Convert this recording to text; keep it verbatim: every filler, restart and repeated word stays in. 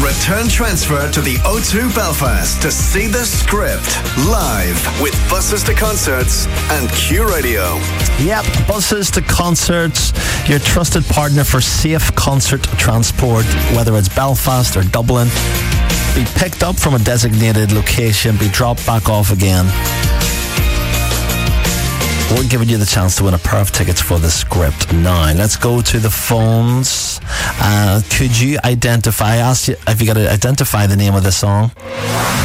Return transfer to the O two Belfast to see the Script live with Buses to Concerts and Q Radio. Yep, Buses to Concerts, your trusted partner for safe concert transport, whether it's Belfast or Dublin. Be picked up from a designated location, be dropped back off again. We're giving you the chance to win a pair of tickets for the Script. Now, let's go to the phones. Uh, could you identify, I asked you if you got to identify the name of the song?